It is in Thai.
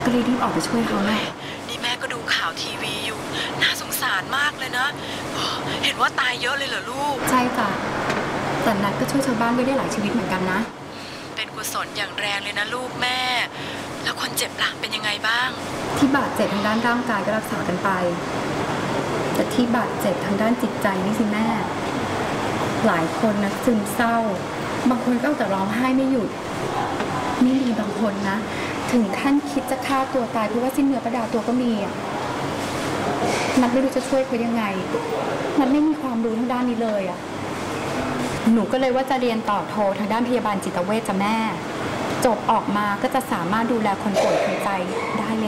ก็เลยรีบออกไปช่วยเขาเลยนี่แม่ก็ดูข่าวทีวีอยู่น่าสงสารมากเลยนะเห็นว่าตายเยอะเลยเหรอลูกใช่จ้ะแต่นัดก็ช่วยชาวบ้านได้หลายชีวิตเหมือนกันนะเป็นกุศลอย่างแรงเลยนะลูกแม่แล้วคนเจ็บล่ะเป็นยังไงบ้างที่บาดเจ็บทางด้านร่างกายก็รักษากันไปแต่ที่บาดเจ็บทางด้านจิตใจนี่สิแม่หลายคนนะซึมเศร้าบางคนก็เอาแต่ร้องไห้ไม่หยุดนี่มีบางคนนะถึงขั้นคิดจะฆ่าตัวตายเพราะว่าสิ้นเนื้อประดาตัวก็มีอ่ะนัดไม่รู้จะช่วยเขายังไงนัดไม่มีความรู้ทางด้านนี้เลยอ่ะหนูก็เลยว่าจะเรียนต่อโททางด้านพยาบาลจิตเวชจ้ะแม่จบออกมาก็จะสามารถดูแลคนป่วยทางใจได้